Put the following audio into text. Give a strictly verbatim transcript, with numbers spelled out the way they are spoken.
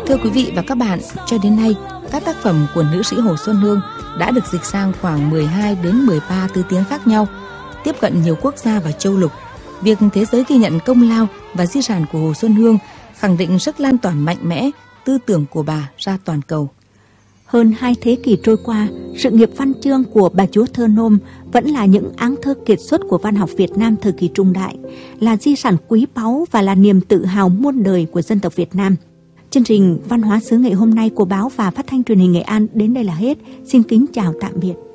Thưa quý vị và các bạn, cho đến nay, các tác phẩm của nữ sĩ Hồ Xuân Hương đã được dịch sang khoảng mười hai đến mười ba thứ tiếng khác nhau, tiếp cận nhiều quốc gia và châu lục. Việc thế giới ghi nhận công lao và di sản của Hồ Xuân Hương khẳng định sức lan tỏa mạnh mẽ tư tưởng của bà ra toàn cầu. Hơn hai thế kỷ trôi qua, sự nghiệp văn chương của bà chúa thơ nôm vẫn là những áng thơ kiệt xuất của văn học Việt Nam thời kỳ trung đại, là di sản quý báu và là niềm tự hào muôn đời của dân tộc Việt Nam. Chương trình Văn hóa xứ Nghệ hôm nay của báo và phát thanh truyền hình Nghệ An đến đây là hết. Xin kính chào tạm biệt.